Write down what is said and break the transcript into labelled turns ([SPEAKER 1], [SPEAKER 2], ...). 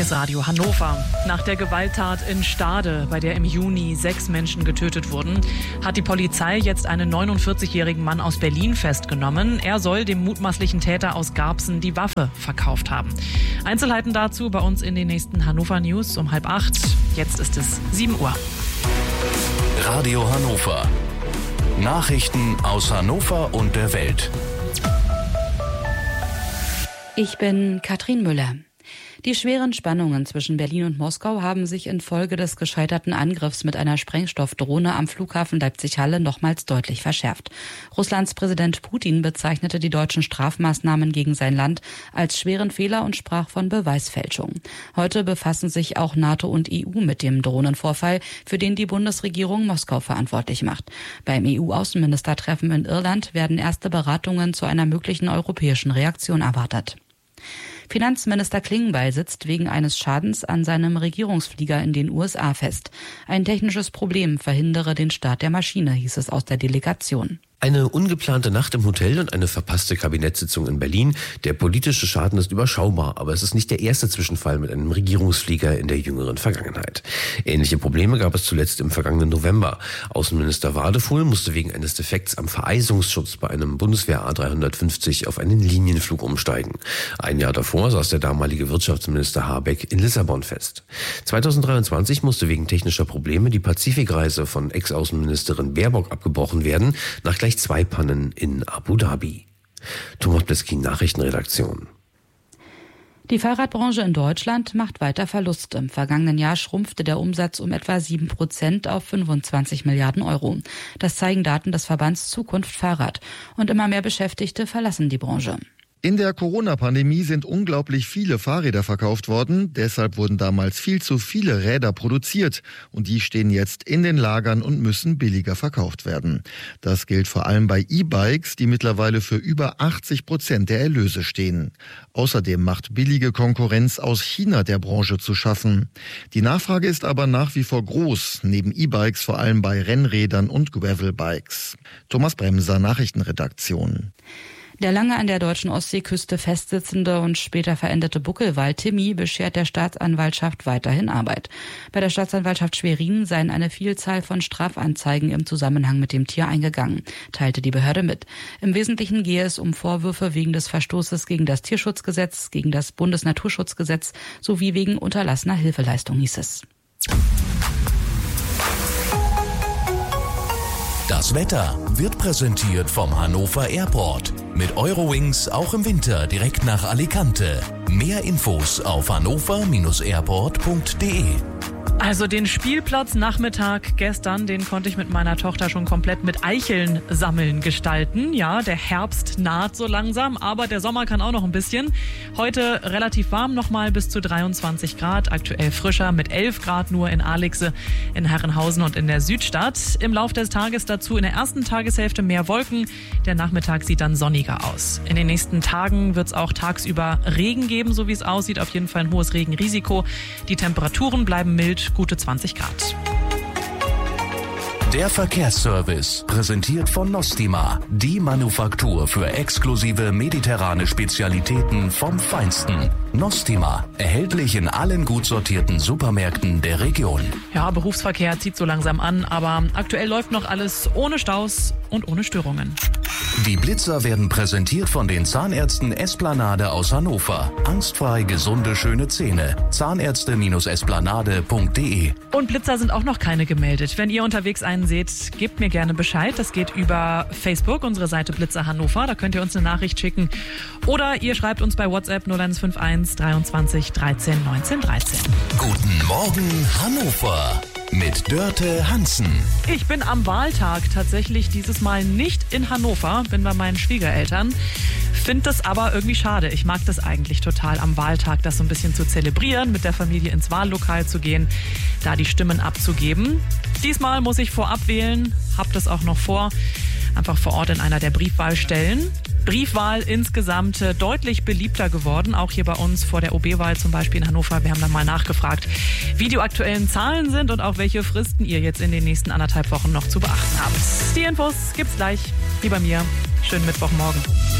[SPEAKER 1] Hier ist Radio Hannover. Nach der Gewalttat in Stade, bei der im Juni 6 Menschen getötet wurden, hat die Polizei jetzt einen 49-jährigen Mann aus Berlin festgenommen. Er soll dem mutmaßlichen Täter aus Garbsen die Waffe verkauft haben. Einzelheiten dazu bei uns in den nächsten Hannover News um 7:30. Jetzt ist es 7 Uhr.
[SPEAKER 2] Radio Hannover. Nachrichten aus Hannover und der Welt.
[SPEAKER 3] Ich bin Katrin Müller. Die schweren Spannungen zwischen Berlin und Moskau haben sich infolge des gescheiterten Angriffs mit einer Sprengstoffdrohne am Flughafen Leipzig-Halle nochmals deutlich verschärft. Russlands Präsident Putin bezeichnete die deutschen Strafmaßnahmen gegen sein Land als schweren Fehler und sprach von Beweisfälschung. Heute befassen sich auch NATO und EU mit dem Drohnenvorfall, für den die Bundesregierung Moskau verantwortlich macht. Beim EU-Außenministertreffen in Irland werden erste Beratungen zu einer möglichen europäischen Reaktion erwartet. Finanzminister Klingbeil sitzt wegen eines Schadens an seinem Regierungsflieger in den USA fest. Ein technisches Problem verhindere den Start der Maschine, hieß es aus der Delegation.
[SPEAKER 4] Eine ungeplante Nacht im Hotel und eine verpasste Kabinettssitzung in Berlin. Der politische Schaden ist überschaubar, aber es ist nicht der erste Zwischenfall mit einem Regierungsflieger in der jüngeren Vergangenheit. Ähnliche Probleme gab es zuletzt im vergangenen November. Außenminister Wadefuhl musste wegen eines Defekts am Vereisungsschutz bei einem Bundeswehr A350 auf einen Linienflug umsteigen. Ein Jahr davor saß der damalige Wirtschaftsminister Habeck in Lissabon fest. 2023 musste wegen technischer Probleme die Pazifikreise von Ex-Außenministerin Baerbock abgebrochen werden, nach gleich 2 Pannen in Abu Dhabi. Thomas Bliskin, Nachrichtenredaktion.
[SPEAKER 3] Die Fahrradbranche in Deutschland macht weiter Verlust. Im vergangenen Jahr schrumpfte der Umsatz um etwa 7% auf 25 Milliarden Euro. Das zeigen Daten des Verbands Zukunft Fahrrad. Und immer mehr Beschäftigte verlassen die Branche.
[SPEAKER 5] In der Corona-Pandemie sind unglaublich viele Fahrräder verkauft worden. Deshalb wurden damals viel zu viele Räder produziert. Und die stehen jetzt in den Lagern und müssen billiger verkauft werden. Das gilt vor allem bei E-Bikes, die mittlerweile für über 80% der Erlöse stehen. Außerdem macht billige Konkurrenz aus China der Branche zu schaffen. Die Nachfrage ist aber nach wie vor groß, neben E-Bikes vor allem bei Rennrädern und Gravelbikes. Thomas Bremser, Nachrichtenredaktion.
[SPEAKER 3] Der lange an der deutschen Ostseeküste festsitzende und später verendete Buckelwal Timmy beschert der Staatsanwaltschaft weiterhin Arbeit. Bei der Staatsanwaltschaft Schwerin seien eine Vielzahl von Strafanzeigen im Zusammenhang mit dem Tier eingegangen, teilte die Behörde mit. Im Wesentlichen gehe es um Vorwürfe wegen des Verstoßes gegen das Tierschutzgesetz, gegen das Bundesnaturschutzgesetz sowie wegen unterlassener Hilfeleistung, hieß es.
[SPEAKER 2] Das Wetter wird präsentiert vom Hannover Airport. Mit Eurowings auch im Winter direkt nach Alicante. Mehr Infos auf hannover-airport.de.
[SPEAKER 1] Also den Spielplatznachmittag gestern, den konnte ich mit meiner Tochter schon komplett mit Eicheln sammeln gestalten. Ja, der Herbst naht so langsam, aber der Sommer kann auch noch ein bisschen. Heute relativ warm nochmal bis zu 23 Grad, aktuell frischer mit 11 Grad nur in Aalixe, in Herrenhausen und in der Südstadt. Im Lauf des Tages dazu in der ersten Tageshälfte mehr Wolken. Der Nachmittag sieht dann sonniger aus. In den nächsten Tagen wird es auch tagsüber Regen geben, so wie es aussieht. Auf jeden Fall ein hohes Regenrisiko. Die Temperaturen bleiben mild, gute 20 Grad.
[SPEAKER 2] Der Verkehrsservice, präsentiert von Nostima, die Manufaktur für exklusive mediterrane Spezialitäten vom Feinsten. Nostima, erhältlich in allen gut sortierten Supermärkten der Region.
[SPEAKER 1] Ja, Berufsverkehr zieht so langsam an, aber aktuell läuft noch alles ohne Staus und ohne Störungen.
[SPEAKER 2] Die Blitzer werden präsentiert von den Zahnärzten Esplanade aus Hannover. Angstfrei gesunde, schöne Zähne. Zahnärzte-esplanade.de.
[SPEAKER 1] Und Blitzer sind auch noch keine gemeldet. Wenn ihr unterwegs einen seht, gebt mir gerne Bescheid. Das geht über Facebook, unsere Seite Blitzer Hannover. Da könnt ihr uns eine Nachricht schicken. Oder ihr schreibt uns bei WhatsApp 0151 23 13 19 13.
[SPEAKER 2] Guten Morgen Hannover mit Dörte Hansen.
[SPEAKER 1] Ich bin am Wahltag tatsächlich dieses Mal nicht in Hannover, bin bei meinen Schwiegereltern. Finde das aber irgendwie schade. Ich mag das eigentlich total, am Wahltag das so ein bisschen zu zelebrieren, mit der Familie ins Wahllokal zu gehen, da die Stimmen abzugeben. Diesmal muss ich vorab wählen, hab das auch noch vor, einfach vor Ort in einer der Briefwahlstellen. Briefwahl insgesamt deutlich beliebter geworden, auch hier bei uns vor der OB-Wahl zum Beispiel in Hannover. Wir haben dann mal nachgefragt, wie die aktuellen Zahlen sind und auch welche Fristen ihr jetzt in den nächsten 1,5 Wochen noch zu beachten habt. Die Infos gibt's gleich, wie bei mir. Schönen Mittwochmorgen.